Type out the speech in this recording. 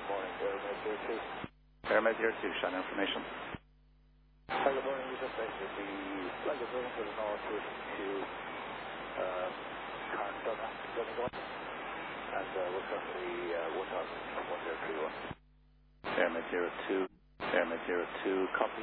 Good morning, Airmed 02. Airmed 02, shot information. Hi, good morning. We just exited the flag of building to the north to current Dunning and we're currently 1,1031. Airmed 02, Airmed 02, copy.